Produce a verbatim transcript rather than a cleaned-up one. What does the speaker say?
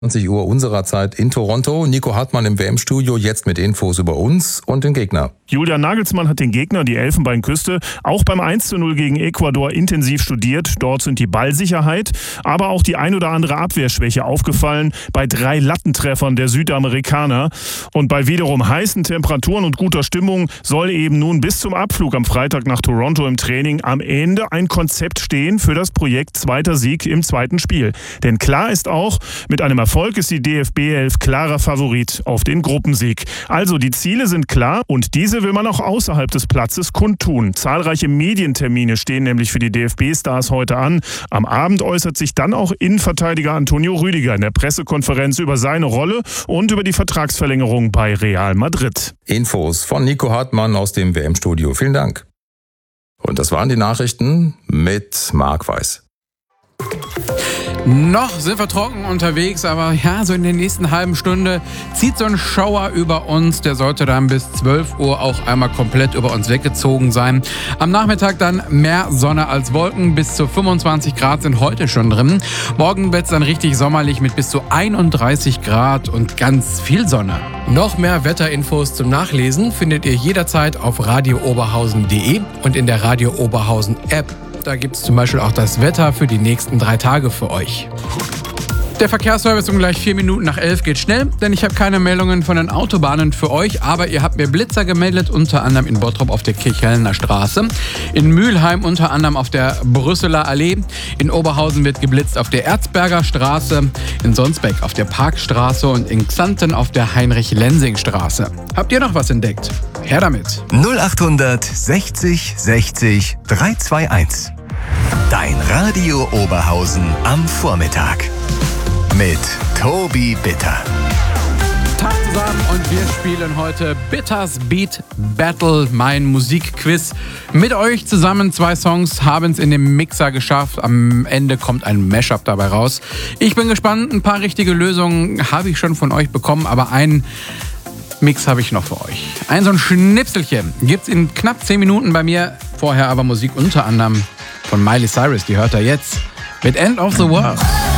zwanzig Uhr unserer Zeit in Toronto. Nico Hartmann im W M-Studio, jetzt mit Infos über uns und den Gegner. Julian Nagelsmann hat den Gegner, die Elfenbeinküste, auch beim eins zu null gegen Ecuador intensiv studiert. Dort sind die Ballsicherheit, aber auch die ein oder andere Abwehrschwäche aufgefallen bei drei Lattentreffern der Südamerikaner. Und bei wiederum heißen Temperaturen und guter Stimmung soll eben nun bis zum Abflug am Freitag nach Toronto im Training am Ende ein Konzept stehen für das Projekt zweiter Sieg im zweiten Spiel. Denn klar ist auch, mit einem Erfolg ist die D F B elf klarer Favorit auf den Gruppensieg. Also die Ziele sind klar und diese will man auch außerhalb des Platzes kundtun. Zahlreiche Medientermine stehen nämlich für die D F B-Stars heute an. Am Abend äußert sich dann auch Innenverteidiger Antonio Rüdiger in der Pressekonferenz über seine Rolle und über die Vertragsverlängerung bei Real Madrid. Infos von Nico Hartmann aus dem W M-Studio. Vielen Dank. Und das waren die Nachrichten mit Marc Weiß. Noch sind wir trocken unterwegs, aber ja, so in der nächsten halben Stunde zieht so ein Schauer über uns. Der sollte dann bis zwölf Uhr auch einmal komplett über uns weggezogen sein. Am Nachmittag dann mehr Sonne als Wolken. Bis zu fünfundzwanzig Grad sind heute schon drin. Morgen wird es dann richtig sommerlich mit bis zu einunddreißig Grad und ganz viel Sonne. Noch mehr Wetterinfos zum Nachlesen findet ihr jederzeit auf radio oberhausen punkt de und in der Radio Oberhausen App. Da gibt es zum Beispiel auch das Wetter für die nächsten drei Tage für euch. Der Verkehrsservice um gleich vier Minuten nach elf geht schnell, denn ich habe keine Meldungen von den Autobahnen für euch, aber ihr habt mir Blitzer gemeldet, unter anderem in Bottrop auf der Kirchhellner Straße, in Mülheim unter anderem auf der Brüsseler Allee, in Oberhausen wird geblitzt auf der Erzberger Straße, in Sonsbeck auf der Parkstraße und in Xanten auf der Heinrich-Lensing-Straße. Habt ihr noch was entdeckt? Her damit! null achthundert sechzig sechzig dreihundertzweiundundzwanzig. Dein Radio Oberhausen am Vormittag. Mit Tobi Bitter. Tag zusammen und wir spielen heute Bitters Beat Battle, mein Musikquiz. Mit euch zusammen zwei Songs haben es in den Mixer geschafft. Am Ende kommt ein Mashup dabei raus. Ich bin gespannt, ein paar richtige Lösungen habe ich schon von euch bekommen, aber einen Mix habe ich noch für euch. Ein so ein Schnipselchen gibt's in knapp zehn Minuten bei mir. Vorher aber Musik unter anderem von Miley Cyrus, die hört ihr jetzt mit End of the World.